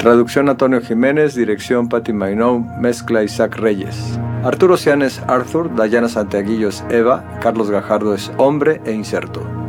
Traducción Antonio Jiménez, dirección Patti Mainou, mezcla Isaac Reyes. Arturo Cian es Arthur, Dayana Santiaguillo es Eva, Carlos Gajardo es Hombre e Inserto.